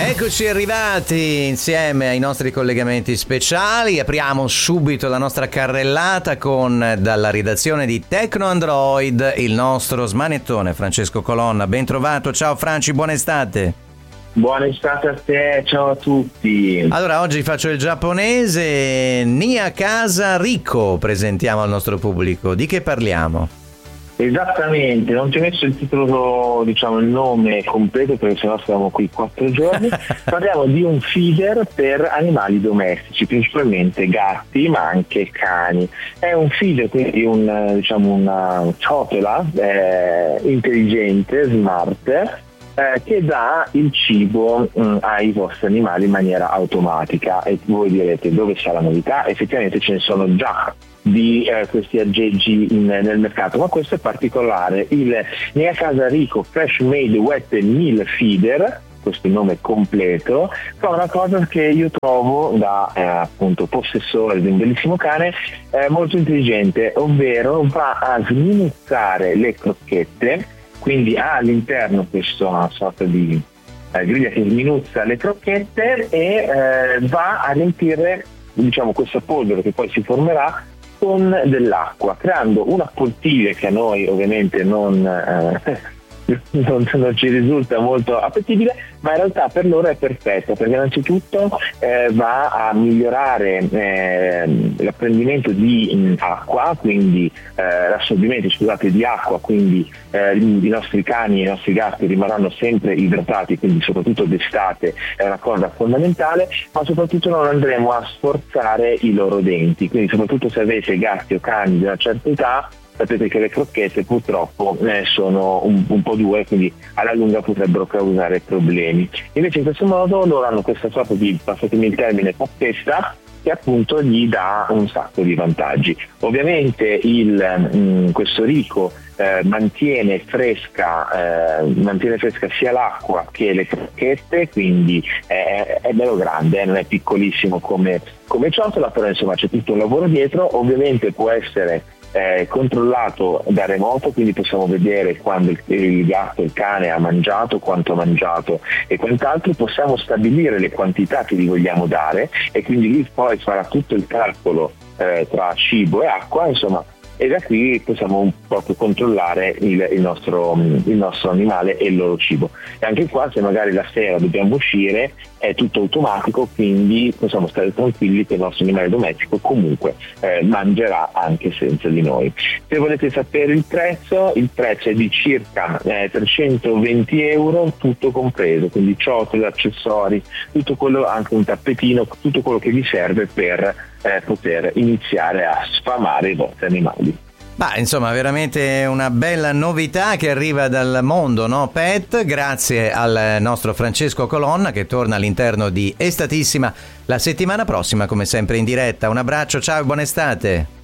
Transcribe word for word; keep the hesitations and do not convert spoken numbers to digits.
Eccoci arrivati insieme ai nostri collegamenti speciali. Apriamo subito la nostra carrellata con, dalla redazione di Tecno Android, il nostro smanettone Francesco Colonna. Ben trovato, ciao Franci, buona estate. Buona estate a te, ciao a tutti. Allora, oggi faccio il giapponese. Nia Casa Rico presentiamo al nostro pubblico. Di che parliamo? Esattamente, non ti ho messo il titolo, diciamo il nome completo perché sennò stiamo qui quattro giorni. Parliamo di un feeder per animali domestici, principalmente gatti ma anche cani. È un feeder, quindi un, diciamo una ciotola eh, intelligente, smart, Eh, che dà il cibo mh, ai vostri animali in maniera automatica. E voi direte dove c'è la novità? Effettivamente ce ne sono già di eh, questi aggeggi in, nel mercato, ma questo è particolare. Il Nia Casa Rico Fresh Made Wet Meal Feeder, questo è il nome completo, fa una cosa che io trovo da eh, appunto possessore di un bellissimo cane eh, molto intelligente, ovvero va a sminuzzare le crocchette. Quindi ha all'interno questa sorta di eh, griglia che sminuzza le crocchette e eh, va a riempire, diciamo, questa polvere che poi si formerà con dell'acqua, creando una poltiglia che a noi ovviamente non, eh, non, non ci risulta molto appetibile, ma in realtà per loro è perfetta perché innanzitutto eh, va a migliorare eh, l'apprendimento di mh, acqua, quindi eh, l'assorbimento scusate, di acqua, quindi eh, i nostri cani e i nostri gatti rimarranno sempre idratati, quindi soprattutto d'estate è una cosa fondamentale, ma soprattutto non andremo a sforzare i loro denti, quindi soprattutto se avete gatti o cani di una certa età sapete che le crocchette purtroppo eh, sono un, un po' dure, quindi alla lunga potrebbero causare problemi. Invece in questo modo loro hanno questa sorta di, passatemi il termine, pappetta che appunto gli dà un sacco di vantaggi. Ovviamente il, mh, questo Rico eh, mantiene fresca eh, mantiene fresca sia l'acqua che le crocchette, quindi è, è bello grande, eh, non è piccolissimo come, come ciotola, però insomma c'è tutto un lavoro dietro. Ovviamente può essere Eh, controllato da remoto, quindi possiamo vedere quando il, il gatto, il cane ha mangiato, quanto ha mangiato e quant'altro. Possiamo stabilire le quantità che gli vogliamo dare e quindi lui poi farà tutto il calcolo eh, tra cibo e acqua, insomma, e da qui possiamo un po' controllare il, il, nostro, il nostro animale e il loro cibo. E anche qua, se magari la sera dobbiamo uscire, è tutto automatico, quindi possiamo stare tranquilli che il nostro animale domestico comunque eh, mangerà anche senza di noi. Se volete sapere il prezzo, il prezzo è di circa eh, trecentoventi euro, tutto compreso, quindi ciotole, accessori, tutto quello, anche un tappetino, tutto quello che vi serve per eh, poter iniziare a sfamare i vostri animali. Ma insomma, veramente una bella novità che arriva dal mondo, no, pet, grazie al nostro Francesco Colonna che torna all'interno di Estatissima la settimana prossima, come sempre in diretta. Un abbraccio, ciao e buona estate.